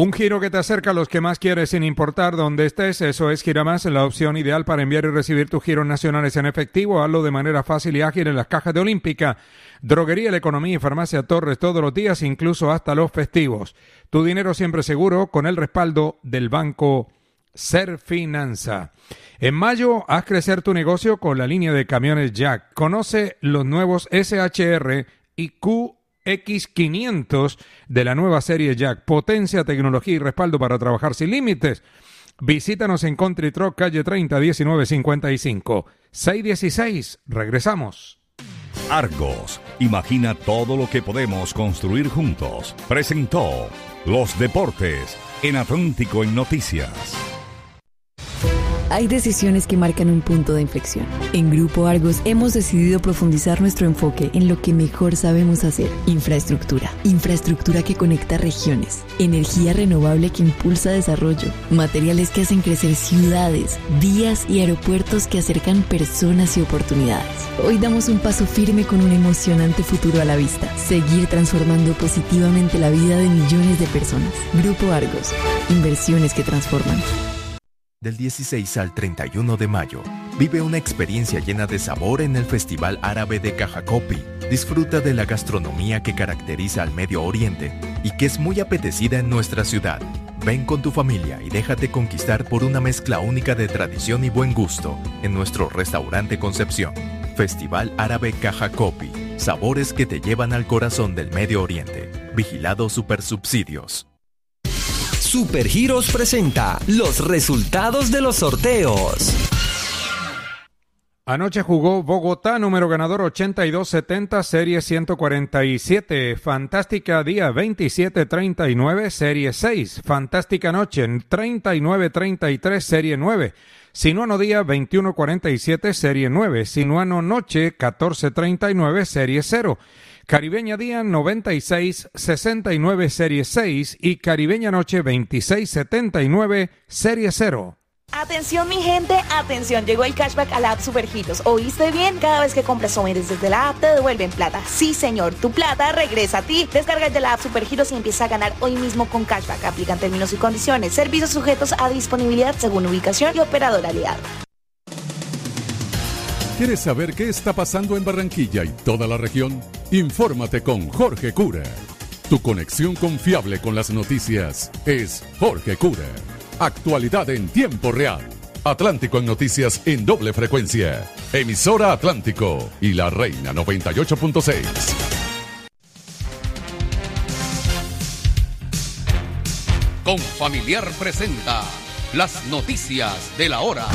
Un giro que te acerca a los que más quieres sin importar dónde estés. Eso es Giramás, la opción ideal para enviar y recibir tus giros nacionales en efectivo. Hazlo de manera fácil y ágil en las cajas de Olímpica, Droguería La Economía y Farmacia Torres todos los días, incluso hasta los festivos. Tu dinero siempre seguro con el respaldo del Banco Serfinanza. En mayo, haz crecer tu negocio con la línea de camiones Jack. Conoce los nuevos SHR y QX500 de la nueva serie Jack. Potencia, tecnología y respaldo para trabajar sin límites. Visítanos en Country Truck, calle 30, 1955. 616. Regresamos. Argos, imagina todo lo que podemos construir juntos. Presentó Los Deportes en Atlántico en Noticias. Hay decisiones que marcan un punto de inflexión. En Grupo Argos hemos decidido profundizar nuestro enfoque en lo que mejor sabemos hacer. Infraestructura. Infraestructura que conecta regiones. Energía renovable que impulsa desarrollo. Materiales que hacen crecer ciudades, vías y aeropuertos que acercan personas y oportunidades. Hoy damos un paso firme con un emocionante futuro a la vista. Seguir transformando positivamente la vida de millones de personas. Grupo Argos. Inversiones que transforman. Del 16 al 31 de mayo, vive una experiencia llena de sabor en el Festival Árabe de Cajacopi. Disfruta de la gastronomía que caracteriza al Medio Oriente y que es muy apetecida en nuestra ciudad. Ven con tu familia y déjate conquistar por una mezcla única de tradición y buen gusto en nuestro restaurante Concepción. Festival Árabe Cajacopi. Sabores que te llevan al corazón del Medio Oriente. Vigilado Supersubsidios. Supergiros presenta los resultados de los sorteos. Anoche jugó Bogotá, número ganador 8270, serie 147. Fantástica Día 2739, serie 6. Fantástica Noche 3933, serie 9. Sinuano Día 2147, serie 9. Sinuano Noche 1439, serie 0. Caribeña Día 9669, serie 6 y Caribeña Noche 2679, serie 0. Atención mi gente, atención, llegó el cashback a la app Supergiros. ¿Oíste bien? Cada vez que compras o vendes desde la app te devuelven plata. Sí señor, tu plata regresa a ti. Descarga de la app Supergiros y empieza a ganar hoy mismo con cashback. Aplican términos y condiciones. Servicios sujetos a disponibilidad según ubicación y operador aliado. ¿Quieres saber qué está pasando en Barranquilla y toda la región? Infórmate con Jorge Cura. Tu conexión confiable con las noticias es Jorge Cura. Actualidad en tiempo real. Atlántico en noticias en doble frecuencia. Emisora Atlántico y La Reina 98.6. Confamiliar presenta las noticias de la hora.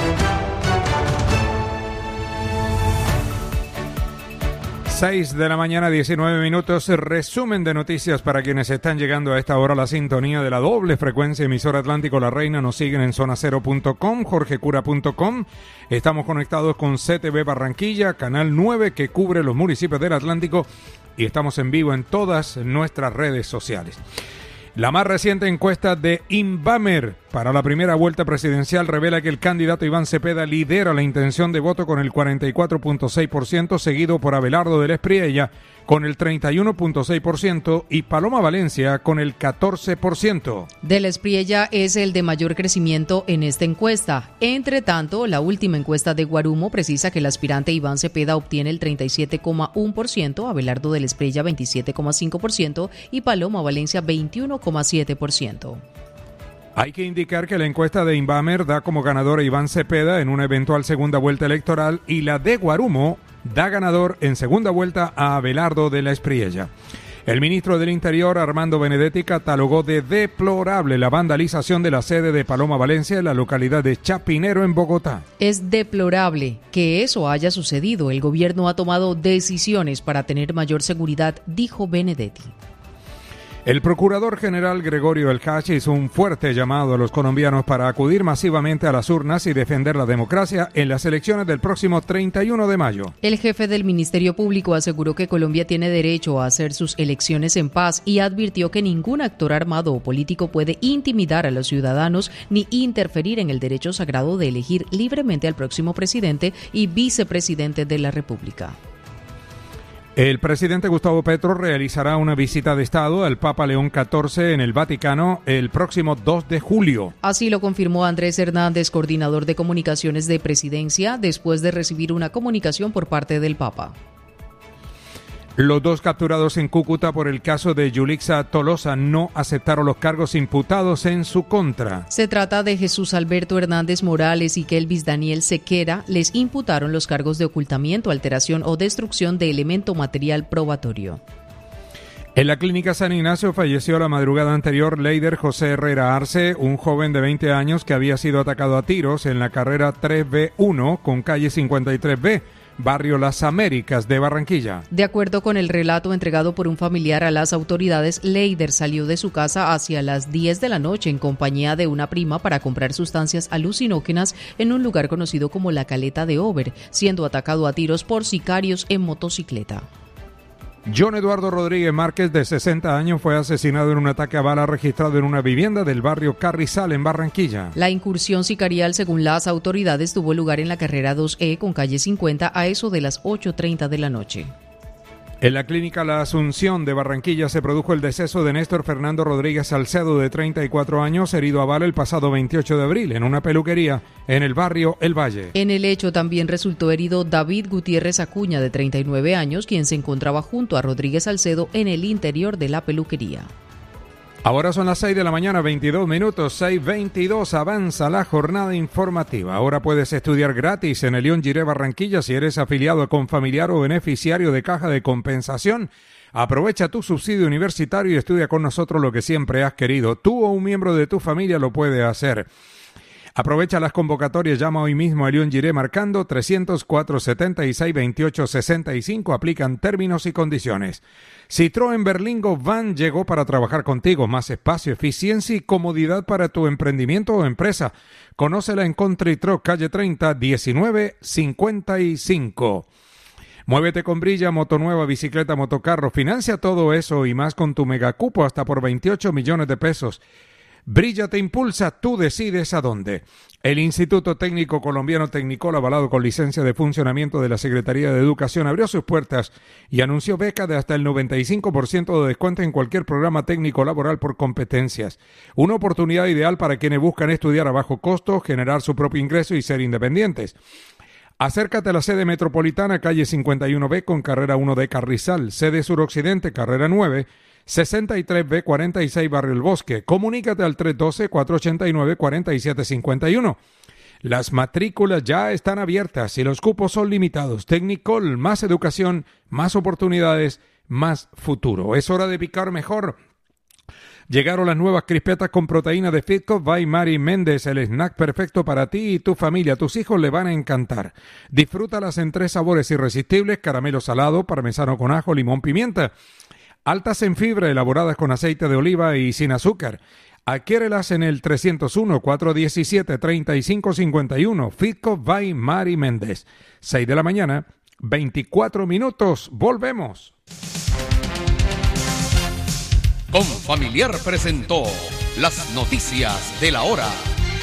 6 de la mañana, 19 minutos. Resumen de noticias para quienes están llegando a esta hora a la sintonía de la doble frecuencia emisora Atlántico La Reina. Nos siguen en zonacero.com, jorgecura.com. Estamos conectados con CTV Barranquilla, Canal 9, que cubre los municipios del Atlántico, y estamos en vivo en todas nuestras redes sociales. La más reciente encuesta de Inbamer para la primera vuelta presidencial revela que el candidato Iván Cepeda lidera la intención de voto con el 44.6%, seguido por Abelardo del Espriella con el 31.6% y Paloma Valencia con el 14%. Del Espriella es el de mayor crecimiento en esta encuesta. Entre tanto, la última encuesta de Guarumo precisa que el aspirante Iván Cepeda obtiene el 37.1%, Abelardo del Espriella 27.5% y Paloma Valencia 21.7%. Hay que indicar que la encuesta de Inbamer da como ganador a Iván Cepeda en una eventual segunda vuelta electoral y la de Guarumo da ganador en segunda vuelta a Abelardo de la Espriella. El ministro del Interior, Armando Benedetti, catalogó de deplorable la vandalización de la sede de Paloma Valencia en la localidad de Chapinero, en Bogotá. Es deplorable que eso haya sucedido. El gobierno ha tomado decisiones para tener mayor seguridad, dijo Benedetti. El procurador general Gregorio Elcash hizo un fuerte llamado a los colombianos para acudir masivamente a las urnas y defender la democracia en las elecciones del próximo 31 de mayo. El jefe del Ministerio Público aseguró que Colombia tiene derecho a hacer sus elecciones en paz y advirtió que ningún actor armado o político puede intimidar a los ciudadanos ni interferir en el derecho sagrado de elegir libremente al próximo presidente y vicepresidente de la República. El presidente Gustavo Petro realizará una visita de Estado al Papa León XIV en el Vaticano el próximo 2 de julio. Así lo confirmó Andrés Hernández, coordinador de comunicaciones de Presidencia, después de recibir una comunicación por parte del Papa. Los dos capturados en Cúcuta por el caso de Yulixa Tolosa no aceptaron los cargos imputados en su contra. Se trata de Jesús Alberto Hernández Morales y Kelvis Daniel Sequera. Les imputaron los cargos de ocultamiento, alteración o destrucción de elemento material probatorio. En la clínica San Ignacio falleció la madrugada anterior Leider José Herrera Arce, un joven de 20 años que había sido atacado a tiros en la carrera 3B1 con calle 53B. Barrio Las Américas de Barranquilla. De acuerdo con el relato entregado por un familiar a las autoridades, Leider salió de su casa hacia las 10 de la noche en compañía de una prima para comprar sustancias alucinógenas en un lugar conocido como la Caleta de Over, siendo atacado a tiros por sicarios en motocicleta. John Eduardo Rodríguez Márquez, de 60 años, fue asesinado en un ataque a bala registrado en una vivienda del barrio Carrizal, en Barranquilla. La incursión sicarial, según las autoridades, tuvo lugar en la carrera 2E con calle 50 a eso de las 8:30 de la noche. En la clínica La Asunción de Barranquilla se produjo el deceso de Néstor Fernando Rodríguez Salcedo, de 34 años, herido a bala el pasado 28 de abril en una peluquería en el barrio El Valle. En el hecho también resultó herido David Gutiérrez Acuña, de 39 años, quien se encontraba junto a Rodríguez Salcedo en el interior de la peluquería. Ahora son las 6 de la mañana, 22 minutos, 6:22, avanza la jornada informativa. Ahora puedes estudiar gratis en el León Giré Barranquilla si eres afiliado a Confamiliar o beneficiario de Caja de Compensación. Aprovecha tu subsidio universitario y estudia con nosotros lo que siempre has querido. Tú o un miembro de tu familia lo puede hacer. Aprovecha las convocatorias, llama hoy mismo a León Giré marcando 304-76-28-65, aplican términos y condiciones. Citroën Berlingo Van llegó para trabajar contigo, más espacio, eficiencia y comodidad para tu emprendimiento o empresa. Conócela en Country Truck, calle 30, 1955. Muévete con Brilla, motonueva, bicicleta, motocarro, financia todo eso y más con tu megacupo hasta por 28 millones de pesos. Brilla te impulsa, tú decides a dónde. El Instituto Técnico Colombiano Tecnicol, avalado con licencia de funcionamiento de la Secretaría de Educación, abrió sus puertas y anunció beca de hasta el 95% de descuento en cualquier programa técnico laboral por competencias. Una oportunidad ideal para quienes buscan estudiar a bajo costo, generar su propio ingreso y ser independientes. Acércate a la sede metropolitana, calle 51B con carrera 1 de Carrizal, sede suroccidente, carrera 9, 63B 46 Barrio El Bosque. Comunícate al 312-489-4751. Las matrículas ya están abiertas y los cupos son limitados. Tecnicol, más educación, más oportunidades, más futuro. Es hora de picar mejor. Llegaron las nuevas crispetas con proteína de Fitco by Mari Méndez, el snack perfecto para ti y tu familia. Tus hijos le van a encantar. Disfrútalas en 3 sabores irresistibles: caramelo salado, parmesano con ajo, limón, pimienta. Altas en fibra, elaboradas con aceite de oliva y sin azúcar. Adquiérelas en el 301-417-3551. Fitco by Mari Méndez. 6 de la mañana, 24 minutos. Volvemos. Confamiliar presentó las noticias de la hora.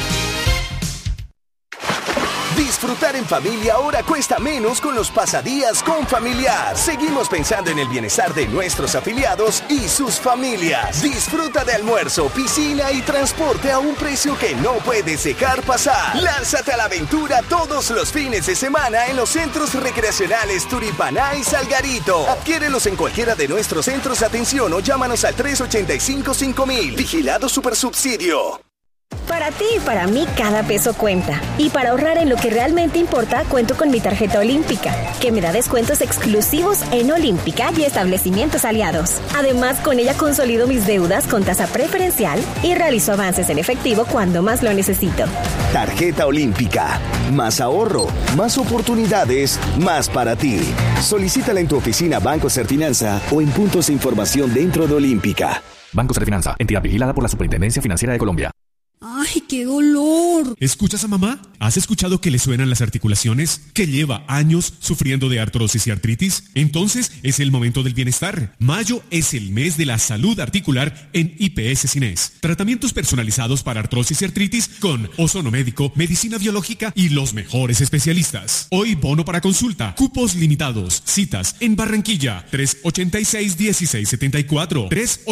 Disfrutar en familia ahora cuesta menos con los pasadías Confamiliar. Seguimos pensando en el bienestar de nuestros afiliados y sus familias. Disfruta de almuerzo, piscina y transporte a un precio que no puedes dejar pasar. Lánzate a la aventura todos los fines de semana en los centros recreacionales Turipaná y Salgarito. Adquiérelos en cualquiera de nuestros centros de atención o llámanos al 385-5000. Vigilado Supersubsidio. Para ti y para mí cada peso cuenta. Y para ahorrar en lo que realmente importa, cuento con mi tarjeta Olímpica, que me da descuentos exclusivos en Olímpica y establecimientos aliados. Además, con ella consolido mis deudas con tasa preferencial y realizo avances en efectivo cuando más lo necesito. Tarjeta Olímpica. Más ahorro, más oportunidades, más para ti. Solicítala en tu oficina Banco Serfinanza o en puntos de información dentro de Olímpica. Banco Serfinanza, entidad vigilada por la Superintendencia Financiera de Colombia. Ay, ¡Ay, qué dolor! ¿Escuchas a mamá? ¿Has escuchado que le suenan las articulaciones? ¿Que lleva años sufriendo de artrosis y artritis? Entonces es el momento del bienestar. Mayo es el mes de la salud articular en IPS Cines. Tratamientos personalizados para artrosis y artritis con ozono médico, medicina biológica y los mejores especialistas. Hoy bono para consulta, cupos limitados, citas en Barranquilla, 386-1674,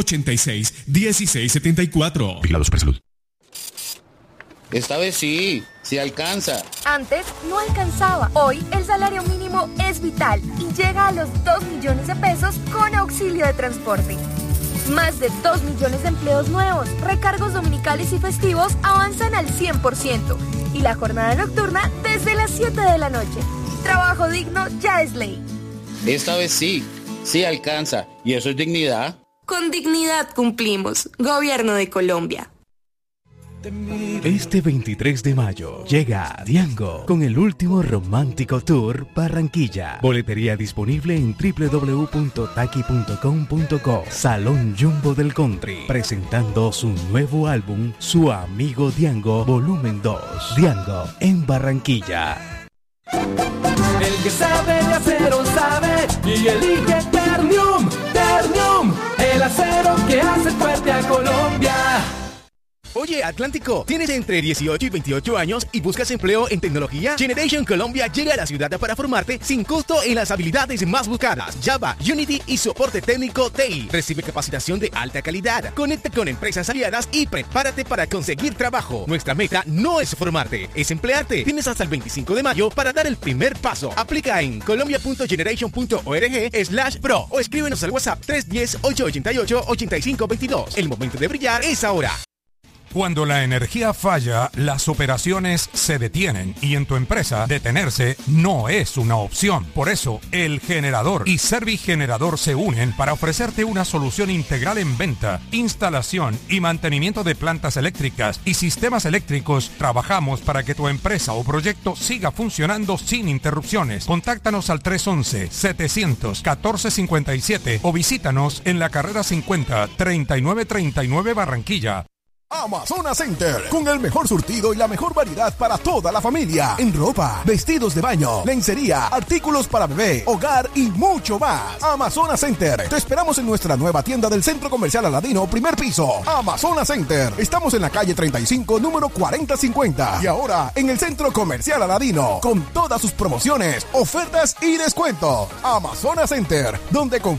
386-1674. Vigilado Supersalud. Esta vez sí alcanza. Antes no alcanzaba. Hoy el salario mínimo es vital y llega a los 2 millones de pesos con auxilio de transporte. Más de 2 millones de empleos nuevos, recargos dominicales y festivos avanzan al 100% y la jornada nocturna desde las 7 de la noche. Trabajo digno ya es ley. Esta vez sí alcanza. ¿Y eso es dignidad? Con dignidad cumplimos. Gobierno de Colombia. Este 23 de mayo llega Diango con el último romántico tour Barranquilla. Boletería disponible en www.taki.com.co. Salón Jumbo del Country, presentando su nuevo álbum, Su Amigo Diango, volumen 2. Diango en Barranquilla. El que sabe de acero sabe y elige Ternium. Ternium, el acero que hace fuerte a Colombia. Oye, Atlántico, ¿tienes entre 18 y 28 años y buscas empleo en tecnología? Generation Colombia llega a la ciudad para formarte sin costo en las habilidades más buscadas: Java, Unity y soporte técnico TI. Recibe capacitación de alta calidad, conecta con empresas aliadas y prepárate para conseguir trabajo. Nuestra meta no es formarte, es emplearte. Tienes hasta el 25 de mayo para dar el primer paso. Aplica en colombia.generation.org/pro o escríbenos al WhatsApp 310-888-8522. El momento de brillar es ahora. Cuando la energía falla, las operaciones se detienen y en tu empresa detenerse no es una opción. Por eso, El Generador y Servigenerador se unen para ofrecerte una solución integral en venta, instalación y mantenimiento de plantas eléctricas y sistemas eléctricos. Trabajamos para que tu empresa o proyecto siga funcionando sin interrupciones. Contáctanos al 311-700-1457 o visítanos en la carrera 50, 3939 Barranquilla. Amazonas Center, con el mejor surtido y la mejor variedad para toda la familia, en ropa, vestidos de baño, lencería, artículos para bebé, hogar y mucho más. Amazonas Center, te esperamos en nuestra nueva tienda del Centro Comercial Aladino, primer piso. Amazonas Center, estamos en la calle 35, número 4050, y ahora en el Centro Comercial Aladino, con todas sus promociones, ofertas y descuentos. Amazonas Center, donde con